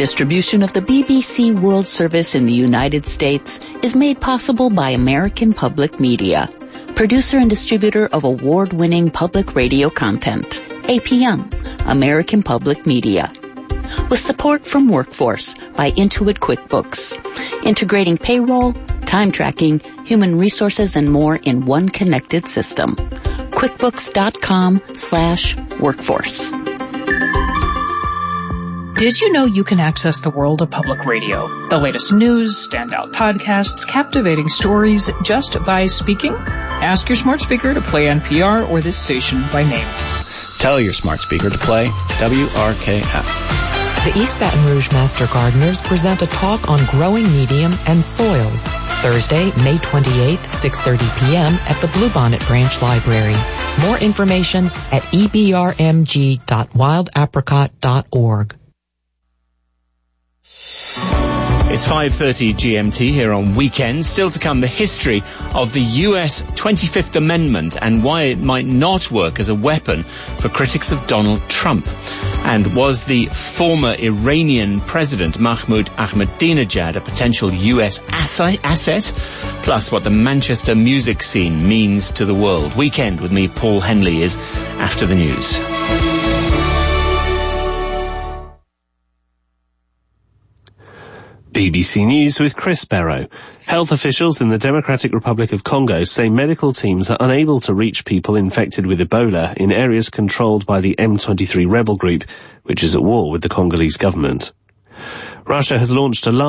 Distribution of the BBC World Service in the United States is made possible by American Public Media, producer and distributor of award-winning public radio content. APM, American Public Media. With support from Workforce by Intuit QuickBooks, integrating payroll, time tracking, human resources, and more in one connected system. QuickBooks.com/workforce. Did you know you can access the world of public radio? The latest news, standout podcasts, captivating stories, just by speaking? Ask your smart speaker to play NPR or this station by name. Tell your smart speaker to play WRKF. The East Baton Rouge Master Gardeners present a talk on growing medium and soils. Thursday, May 28th, 6:30 p.m. at the Bluebonnet Branch Library. More information at ebrmg.wildapricot.org. It's 5:30 GMT here on Weekend. Still to come, the history of the US 25th Amendment and why it might not work as a weapon for critics of Donald Trump. And was the former Iranian president Mahmoud Ahmadinejad a potential US asset? Plus what the Manchester music scene means to the world. Weekend with me, Paul Henley, is after the news. BBC News with Chris Barrow. Health officials in the Democratic Republic of Congo say medical teams are unable to reach people infected with Ebola in areas controlled by the M23 rebel group, which is at war with the Congolese government. Russia has launched a large